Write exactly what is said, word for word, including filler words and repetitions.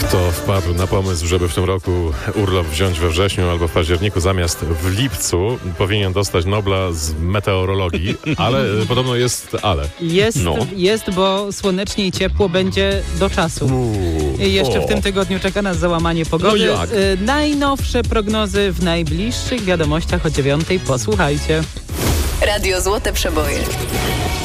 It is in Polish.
Kto wpadł na pomysł, żeby w tym roku urlop wziąć we wrześniu albo w październiku zamiast w lipcu, powinien dostać Nobla z meteorologii, ale podobno jest ale. Jest, no. jest, bo słonecznie i ciepło będzie do czasu. Uuu, I jeszcze o. w tym tygodniu czeka nas załamanie pogody. No jak? Y, najnowsze prognozy w najbliższych wiadomościach o dziewiątej. Posłuchajcie. Radio Złote Przeboje.